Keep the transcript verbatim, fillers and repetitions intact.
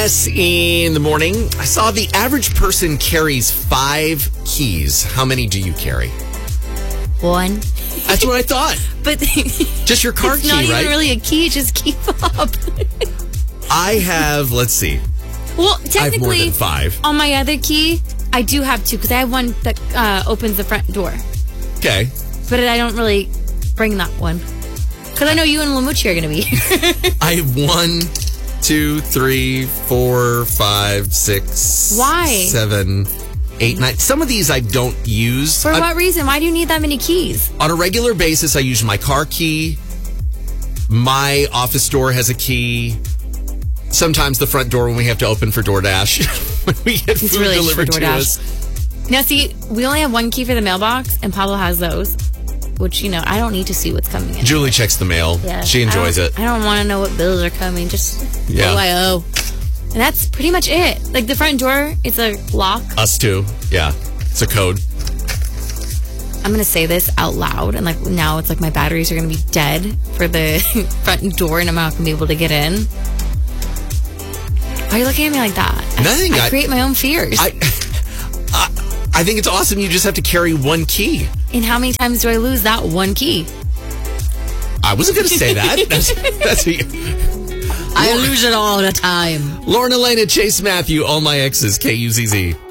S in the morning. I saw the average person carries five keys. How many do you carry? One. That's what I thought. But just your car it's key, not right? even really a key, just key fob. I have, let's see. Well, I have more technically, than five. on my other key, I do have two because I have one that uh, opens the front door. Okay. But I don't really bring that one. Because I know you and Lamucci are going to be here. I have one, two, three, four, five, six, Why? seven, eight, nine. Some of these I don't use. For I, what reason? Why do you need that many keys? On a regular basis, I use my car key. My office door has a key. Sometimes the front door when we have to open for DoorDash. When we get It's food really delivered for to DoorDash. us. Now, see, we only have one key for the mailbox, and Pablo has those. Which, you know, I don't need to see what's coming in. Julie checks the mail. Yeah, She enjoys I it. I don't want to know what bills are coming. Just Yeah. what do I owe? And that's pretty much it. Like the front door, it's a lock. Us too. Yeah. It's a code. I'm going to say this out loud. And like now it's like my batteries are going to be dead for the front door and I'm not going to be able to get in. Why are you looking at me like that? Nothing. I, I I- create my own fears. I, I I think it's awesome. You just have to carry one key. and how many times do I lose that one key? I wasn't going to say that. That's, that's what you, I lose it all the time. Lauren Elena, Chase Matthew, All My Exes, K U Z Z.